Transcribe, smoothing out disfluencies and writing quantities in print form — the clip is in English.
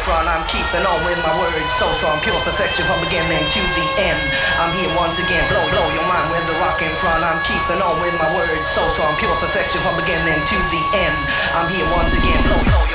front. I'm keeping on with my words, so strong, pure perfection from beginning to the end. I'm here once again, blow your mind with the rock in front. I'm keeping on with my words, so strong, pure perfection from beginning to the end. I'm here once again, blow your